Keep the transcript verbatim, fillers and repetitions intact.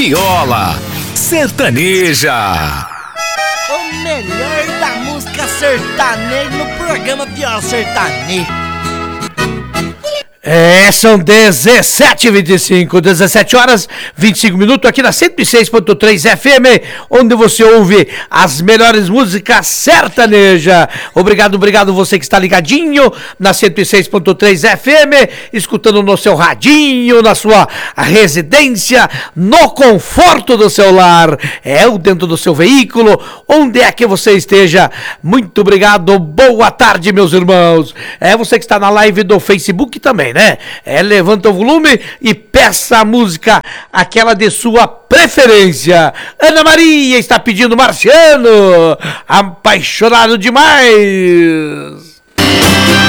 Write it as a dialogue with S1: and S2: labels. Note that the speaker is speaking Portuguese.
S1: Viola Sertaneja.
S2: O melhor da música sertaneja no programa Viola Sertaneja.
S3: É, são dezessete e vinte e cinco, dezessete horas e vinte e cinco minutos aqui na cento e seis ponto três F M, onde você ouve as melhores músicas sertaneja. Obrigado, obrigado você que está ligadinho na cento e seis ponto três F M, escutando no seu radinho, na sua residência, no conforto do seu lar, é o dentro do seu veículo, onde é que você esteja. Muito obrigado, boa tarde, meus irmãos. É você que está na live do Facebook também, né? É, levanta o volume e peça a música, aquela de sua preferência. Ana Maria está pedindo Marciano, apaixonado demais.